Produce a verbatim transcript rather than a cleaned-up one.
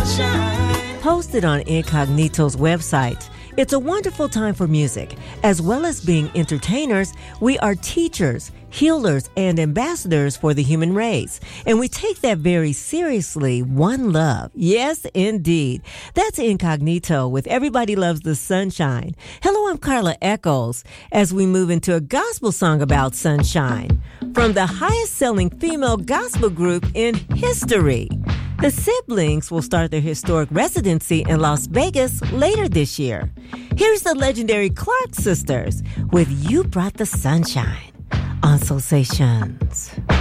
sunshine. Posted on Incognito's website. It's a wonderful time for music. As well as being entertainers, we are teachers, healers, and ambassadors for the human race. And we take that very seriously. One love. Yes, indeed. That's Incognito with Everybody Loves the Sunshine. Hello, I'm Carla Echols as we move into a gospel song about sunshine from the highest selling female gospel group in history. The siblings will start their historic residency in Las Vegas later this year. Here's the legendary Clark sisters with You Brought the Sunshine on Soul Sessions.